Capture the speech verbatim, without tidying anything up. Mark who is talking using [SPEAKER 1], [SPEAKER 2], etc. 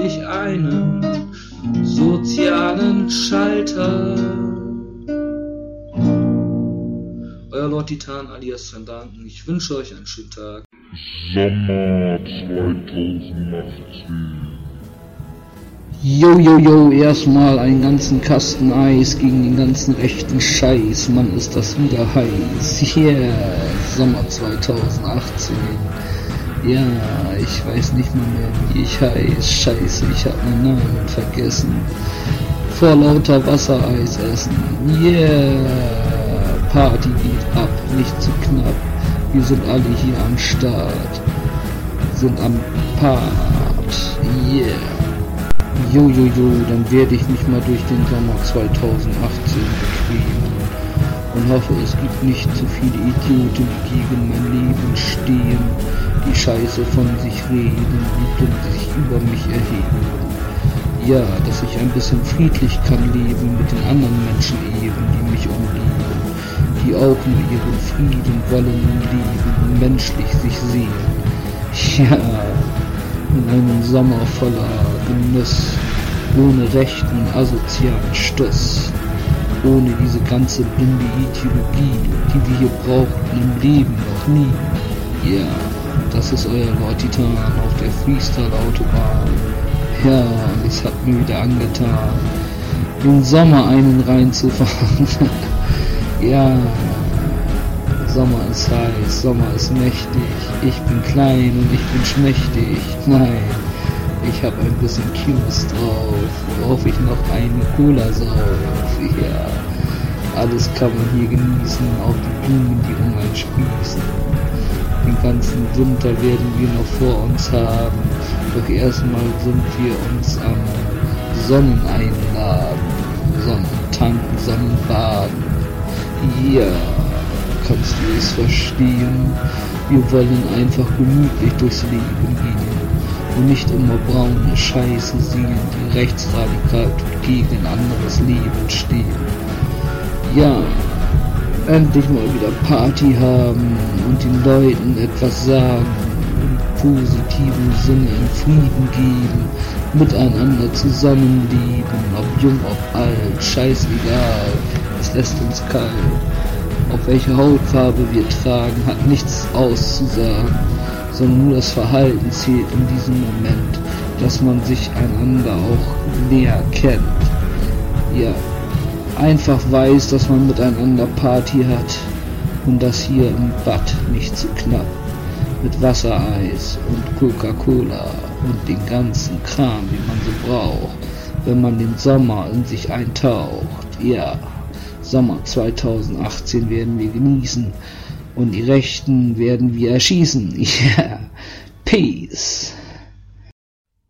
[SPEAKER 1] ich einen sozialen Schalter. Euer Lord Titan alias Van Danken. Ich wünsche euch einen schönen Tag.
[SPEAKER 2] Sommer zweitausendachtzehn.
[SPEAKER 3] Jo, jo, jo, erstmal einen ganzen Kasten Eis gegen den ganzen rechten Scheiß. Mann, ist das wieder heiß. Yeah, Sommer zweitausendachtzehn. Ja, ich weiß nicht mal mehr, wie ich heiß. Scheiße, ich hab meinen Namen vergessen. Vor lauter Wassereis essen. Yeah, Party geht ab, nicht zu knapp. Wir sind alle hier am Start. Sind am Part. Yeah. Jo, jo, jo, dann werde ich mich mal durch den Sommer zweitausendachtzehn bequemen und hoffe, es gibt nicht zu viele Idioten, die gegen mein Leben stehen, die Scheiße von sich reden und blind sich über mich erheben. Ja, dass ich ein bisschen friedlich kann leben mit den anderen Menschen eben, die mich umgeben, die auch nur ihren Frieden wollen und leben und menschlich sich sehen. Ja, in einem Sommer voller Genuss, ohne rechten, asozialen Stuss, ohne diese ganze blinde Ideologie, die wir hier brauchten im Leben noch nie. Ja, das ist euer Lord Titan auf der Freestyle-Autobahn. Ja, es hat mir wieder angetan, den Sommer einen reinzufahren. Ja, Sommer ist heiß, Sommer ist mächtig, ich bin klein und ich bin schmächtig. Nein, ich hab ein bisschen Cues drauf, worauf ich noch eine Cola sauf. Ja, alles kann man hier genießen, auch die Blumen, die um einen sprießen. Den ganzen Winter werden wir noch vor uns haben, doch erstmal sind wir uns am Sonneneinladen, Sonnentanken, Sonnenbaden. Ja. Kannst du es verstehen? Wir wollen einfach gemütlich durchs Leben gehen und nicht immer braune Scheiße sehen, die rechtsradikal gegen ein anderes Leben stehen. Ja, endlich mal wieder Party haben und den Leuten etwas sagen, im positiven Sinne in Frieden geben, miteinander zusammenleben, ob jung, ob alt, scheißegal, es lässt uns kalt. Auf welche Hautfarbe wir tragen, hat nichts auszusagen, sondern nur das Verhalten zählt in diesem Moment, dass man sich einander auch näher kennt. Ja, einfach weiß, dass man miteinander Party hat und das hier im Bad nicht zu knapp, mit Wassereis und Coca-Cola und den ganzen Kram, den man so braucht, wenn man den Sommer in sich eintaucht. Ja. Sommer zweitausendachtzehn werden wir genießen und die Rechten werden wir erschießen. Ja, yeah. Peace.